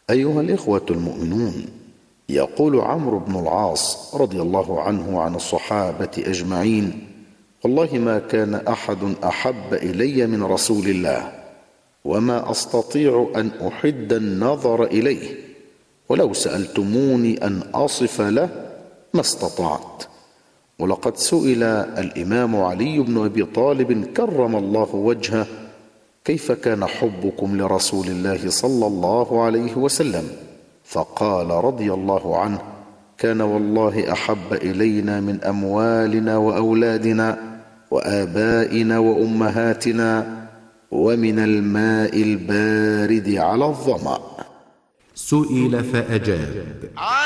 أيها الإخوة المؤمنون، يقول عمرو بن العاص رضي الله عنه عن الصحابة أجمعين: والله ما كان أحد أحب إلي من رسول الله، وما أستطيع أن أحد النظر إليه، ولو سألتموني أن أصف له ما استطعت. ولقد سئل الإمام علي بن أبي طالب كرم الله وجهه: كيف كان حبكم لرسول الله صلى الله عليه وسلم؟ فقال رضي الله عنه: كان والله أحب إلينا من أموالنا وأولادنا وآبائنا وأمهاتنا ومن الماء البارد على الظمأ. سئل فأجاب: